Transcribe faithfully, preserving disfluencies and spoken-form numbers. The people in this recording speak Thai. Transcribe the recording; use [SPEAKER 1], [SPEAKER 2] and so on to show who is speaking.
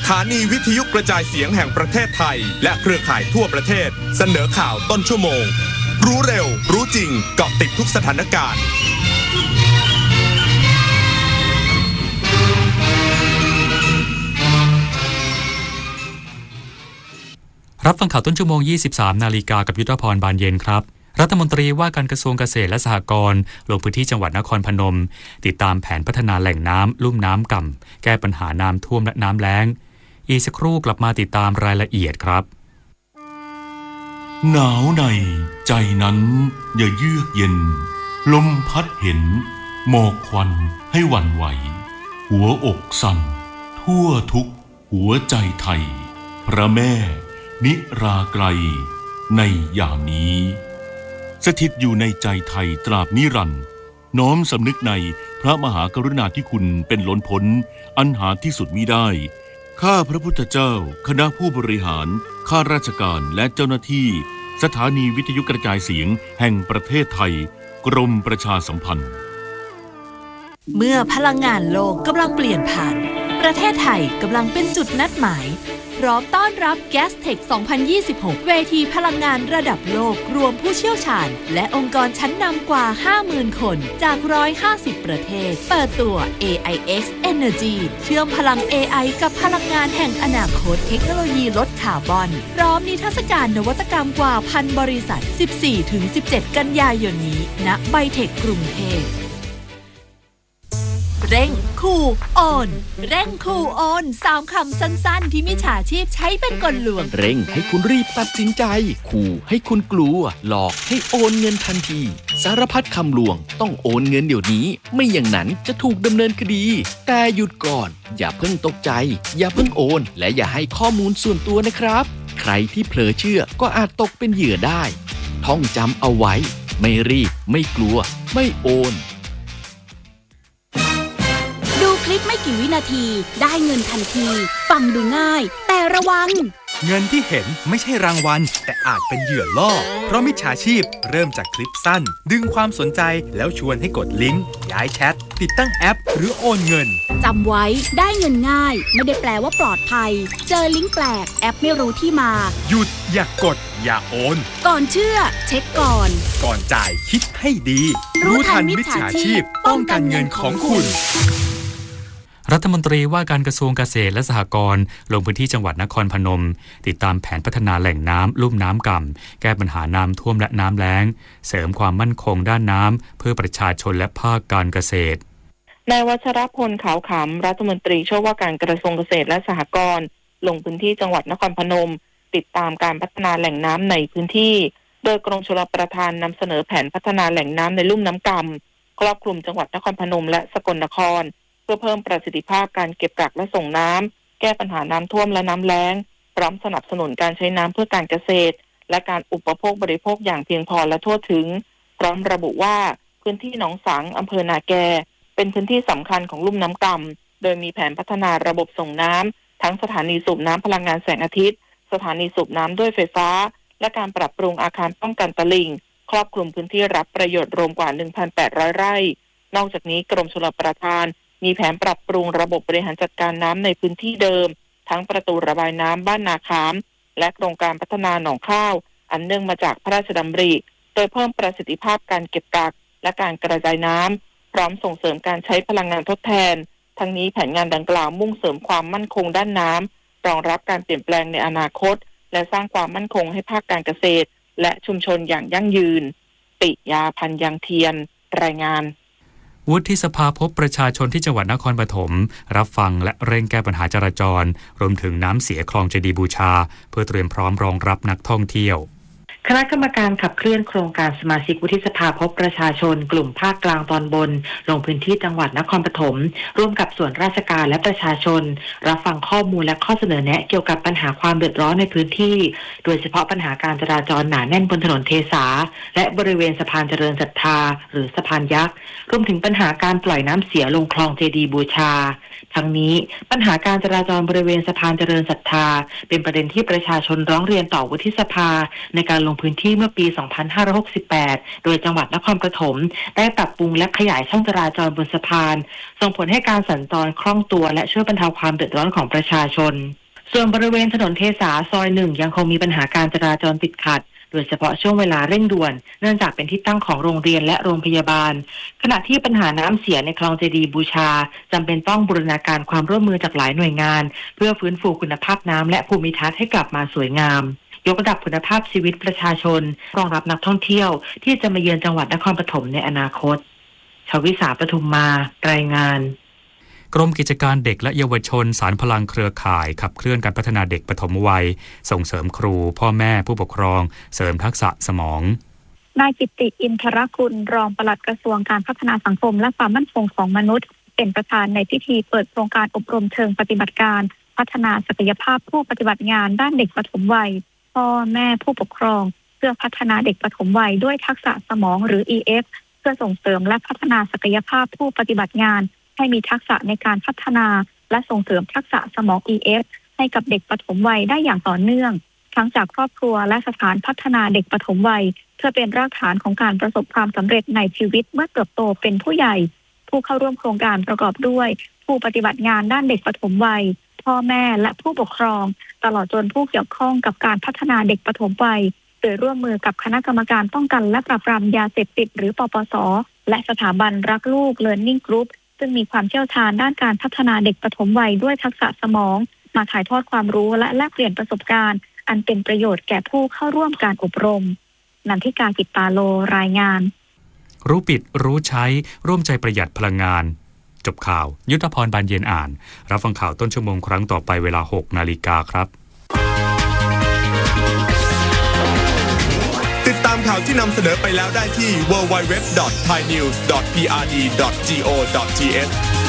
[SPEAKER 1] ถานีวิทยุกระจายเสียงแห่งประเทศไทยและเครือข่ายทั่วประเทศเสนอข่าวต้นชั่วโมงรู้เร็วรู้จริงเกาะติดทุกสถานการณ์
[SPEAKER 2] รับฟังข่าวต้นชั่วโมง ยี่สิบสาม นาฬิกากับยุทธพรบานเย็นครับรัฐมนตรีว่าการกระทรวงเกษตรและสหกรณ์ลงพื้นที่จังหวัดนครพนมติดตามแผนพัฒนาแหล่งน้ำลุ่มน้ำก่ำแก้ปัญหาน้ำท่วมและน้ำแล้งอีกสักครู่กลับมาติดตามรายละเอียดครับ
[SPEAKER 3] หนาวในใจนั้นอย่าเยือกเย็นลมพัดเห็นหมอกควันให้หวั่นไหวหัวอกสั่นทั่วทุกหัวใจไทยพระแม่นิราไกรในยามนี้สถิตอยู่ในใจไทยตราบนิรันดร์น้อมสำนึกในพระมหากรุณาธิคุณเป็นล้นพ้นอันหาที่สุดมิได้ข้าพระพุทธเจ้าคณะผู้บริหารข้าราชการและเจ้าหน้าที่สถานีวิทยุกระจายเสียงแห่งประเทศไทยกรมประชาสัมพันธ์
[SPEAKER 4] เมื่อพลังงานโลกกำลังเปลี่ยนผ่านประเทศไทยกำลังเป็นจุดนัดหมายพร้อมต้อนรับ Gastech สองพันยี่สิบหก เวทีพลังงานระดับโลกรวมผู้เชี่ยวชาญและองค์กรชั้นนำกว่า ห้าหมื่น คนจากหนึ่งร้อยห้าสิบประเทศเปิดตัว เอ ไอ เอ็กซ์ Energy เชื่อมพลัง เอ ไอ กับพลังงานแห่งอนาคตเทคโนโลยีลดคาร์บอนพร้อมนิทรรศการนวัตกรรมกว่าพันบริษัท สิบสี่ถึงสิบเจ็ด กันยายนนี้ณไบเทคกรุงเทพเร่งคูโอนเร่งคูโอนสามคำสั้นๆที่มิจฉาชีพใช้เป็นกลลวง
[SPEAKER 5] เร่งให้คุณรีบตัดสินใจขู่ให้คุณกลัวหลอกให้โอนเงินทันทีสารพัดคำลวงต้องโอนเงินเดี๋ยวนี้ไม่อย่างนั้นจะถูกดำเนินคดีแต่หยุดก่อนอย่าเพิ่งตกใจอย่าเพิ่งโอนและอย่าให้ข้อมูลส่วนตัวนะครับใครที่เผลอเชื่อก็อาจตกเป็นเหยื่อได้ท่องจำเอาไว้ไม่รีบไม่กลัวไม่โอน
[SPEAKER 6] คลิปไม่กี่วินาทีได้เงินทันทีฟังดูง่ายแต่ระวัง
[SPEAKER 7] เงินที่เห็นไม่ใช่รางวัลแต่อาจเป็นเหยื่อล่อเพราะมิจฉาชีพเริ่มจากคลิปสั้นดึงความสนใจแล้วชวนให้กดลิงก์ย้ายแชทติดตั้งแอปหรือโอนเงิน
[SPEAKER 6] จำไว้ได้เงินง่ายไม่ได้แปลว่าปลอดภัยเจอลิงก์แปลกแอปไม่รู้ที่มา
[SPEAKER 7] หยุดอย่ากกดอย่าโอน
[SPEAKER 6] ก่อนเชื่อเช็คก่อน
[SPEAKER 7] ก่อนจ่ายคิดให้ดีรู้ทันมิจฉาชีพป้องกันเงินของคุณ
[SPEAKER 2] รัฐมนตรีว่าการกระทรวงเกษตรและสหกรณ์ลงพื้นที่จังหวัดนครพนมติดตามแผนพัฒนาแหล่งน้ำลุ่มน้ำก่ำแก้ปัญหาน้ำท่วมและน้ำแล้งเสริมความมั่นคงด้านน้ำเพื่อประชาชนและภาคการเกษตร
[SPEAKER 8] นายวัชรพลขาวขำรัฐมนตรีช่วยว่าการกระทรวงเกษตรและสหกรณ์ลงพื้นที่จังหวัดนครพนมติดตามการพัฒนาแหล่งน้ำในพื้นที่โดยกรมชลประทานนำเสนอแผนพัฒนาแหล่งน้ำในลุ่มน้ำก่ำครอบคลุมจังหวัดนครพนมและสกลนครเพื่อเพิ่มประสิทธิภาพการเก็บกักและส่งน้ำแก้ปัญหาน้ำท่วมและน้ำแล้งพร้อมสนับสนุนการใช้น้ำเพื่อการเกษตรและการอุปโภคบริโภคอย่างเพียงพอและทั่วถึงพร้อมระบุว่าพื้นที่หนองสังอำเภอนาแกเป็นพื้นที่สำคัญของลุ่มน้ำก่ำโดยมีแผนพัฒนาระบบส่งน้ำทั้งสถานีสูบน้ำพลังงานแสงอาทิตย์สถานีสูบน้ำด้วยไฟฟ้าและการปรับปรุงอาคารป้องกันตลิ่งครอบคลุมพื้นที่รับประโยชน์รวมกว่า หนึ่งพันแปดร้อย ไร่นอกจากนี้กรมชลประทานมีแผนปรับปรุงระบบบริหารจัดการน้ำในพื้นที่เดิมทั้งประตูระบายน้ำบ้านนาขามและโครงการพัฒนาหนองข้าวอันเนื่องมาจากพระราชดำริโดยเพิ่มประสิทธิภาพการเก็บกักและการกระจายน้ำพร้อมส่งเสริมการใช้พลังงานทดแทนทั้งนี้แผนงานดังกล่าวมุ่งเสริมความมั่นคงด้านน้ำรองรับการเปลี่ยนแปลงในอนาคตและสร้างความมั่นคงให้ภาคการเกษตรและชุมชนอย่างยั่งยืนปิยาพันธ์ยังเทียนรายงาน
[SPEAKER 2] วุฒิสภาพบประชาชนที่จังหวัดนครปฐมรับฟังและเร่งแก้ปัญหาจราจรรวมถึงน้ำเสียคลองเจดีย์บูชาเพื่อเตรียมพร้อมรองรับนักท่องเที่ยว
[SPEAKER 9] คณะกรรมการขับเคลื่อนโครงการสมาชิกวุฒิสภาพบประชาชนกลุ่มภาคกลางตอนบนลงพื้นที่จังหวัดนครปฐมร่วมกับส่วนราชการและประชาชนรับฟังข้อมูลและข้อเสนอแนะเกี่ยวกับปัญหาความเดือดร้อนในพื้นที่โดยเฉพาะปัญหาการจราจรหนาแน่นบนถนนเทสาและบริเวณสะพานเจริญศรัทธาหรือสะพานยักษ์รวมถึงปัญหาการปล่อยน้ำเสียลงคลองเจดีย์บูชาทั้งนี้ปัญหาการจราจรบริเวณสะพานเจริญศรัทธาเป็นประเด็นที่ประชาชนร้องเรียนต่อวุฒิสภาในการลงพื้นที่เมื่อปี สองพันห้าร้อยหกสิบแปด โดยจังหวัดนครปฐมได้ปรับปรุงและขยายช่องจราจรบนสะพานส่งผลให้การสัญจรคล่องตัวและช่วยบรรเทาความเดือดร้อนของประชาชนส่วนบริเวณถนนเทสาซอยหนึ่งยังคงมีปัญหาการจราจรติดขัดโดยเฉพาะช่วงเวลาเร่งด่วนเนื่องจากเป็นที่ตั้งของโรงเรียนและโรงพยาบาลขณะที่ปัญหาน้ำเสียในคลองเจดีย์บูชาจำเป็นต้องบูรณาการความร่วมมือจากหลายหน่วยงานเพื่อฟื้นฟูคุณภาพน้ำและภูมิทัศน์ให้กลับมาสวยงามยกระดับคุณภาพชีวิตประชาชนรองรับนักท่องเที่ยวที่จะมาเยือนจังหวัดนครปฐมในอนาคตชวิสาปทุมมารายงาน
[SPEAKER 2] กรมกิจการเด็กและเยาวชนสานพลังเครือข่ายขับเคลื่อนการพัฒนาเด็กปฐมวัยส่งเสริมครูพ่อแม่ผู้ปกครองเสริมทักษะสมอง
[SPEAKER 10] นายกิตติอินทรคุณรองปลัดกระทรวงการพัฒนาสังคมและความมั่นคงของมนุษย์เป็นประธานในพิธีเปิดโครงการอบรมเชิงปฏิบัติการพัฒนาศักยภาพผู้ปฏิบัติงานด้านเด็กปฐมวัยพ่อแม่ผู้ปกครองเพื่อพัฒนาเด็กปฐมวัยด้วยทักษะสมองหรือ อี เอฟ เพื่อส่งเสริมและพัฒนาศักยภาพผู้ปฏิบัติงานให้มีทักษะในการพัฒนาและส่งเสริมทักษะสมอง อี เอฟ ให้กับเด็กปฐมวัยได้อย่างต่อเนื่องทั้งจากครอบครัวและสถานพัฒนาเด็กปฐมวัยเพื่อเป็นรากฐานของการประสบความสำเร็จในชีวิตเมื่อเติบโตเป็นผู้ใหญ่ผู้เข้าร่วมโครงการประกอบด้วยผู้ปฏิบัติงานด้านเด็กปฐมวัยพ่อแม่และผู้ปกครองตลอดจนผู้เกี่ยวข้องกับการพัฒนาเด็กปฐมวัยโดยร่วมมือกับคณะกรรมการป้องกันและปราบปรามยาเสพติดหรือปปส.และสถาบันรักลูก Learning Groupซึ่งมีความเชี่ยวชาญด้านการพัฒนาเด็กปฐมวัยด้วยทักษะสมองมาถ่ายทอดความรู้และแลกเปลี่ยนประสบการณ์อันเป็นประโยชน์แก่ผู้เข้าร่วมการอบรมนันทิกากิตตาโลรายงาน
[SPEAKER 2] รู้ปิดรู้ใช้ร่วมใจประหยัดพลังงานจบข่าวยุทธพรบานเย็นอ่านรับฟังข่าวต้นชั่วโมงครั้งต่อไปเวลา หกนาฬิกาครับ
[SPEAKER 1] ติดตามข่าวที่นำเสนอไปแล้วได้ที่ ดับเบิลยู ดับเบิลยู ดับเบิลยู ดอท ไทยนิวส์ ดอท พี อาร์ ดี ดอท จี โอ ดอท ที เอช